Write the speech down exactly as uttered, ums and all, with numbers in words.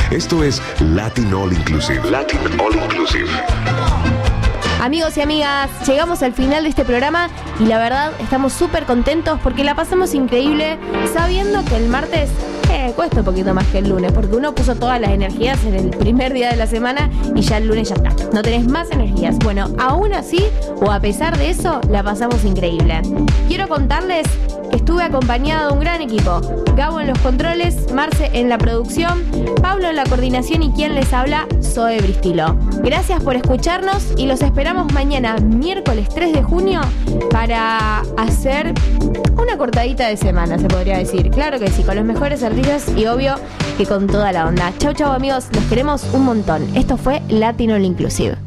Esto es Latin All Inclusive. Latin All Inclusive. Amigos y amigas, llegamos al final de este programa y la verdad estamos súper contentos porque la pasamos increíble sabiendo que el martes eh, cuesta un poquito más que el lunes porque uno puso todas las energías en el primer día de la semana y ya el lunes ya está, no tenés más energías. Bueno, aún así o a pesar de eso la pasamos increíble. Quiero contarles que estuve acompañada de un gran equipo: Gabo en los controles, Marce en la producción, Pablo en la coordinación y quien les habla, Zoe Bristilo. Gracias por escucharnos y los esperamos mañana, miércoles tres de junio, para hacer una cortadita de semana, se podría decir. Claro que sí, con los mejores artistas y obvio que con toda la onda. Chau, chau amigos, los queremos un montón. Esto fue Latin All Inclusive.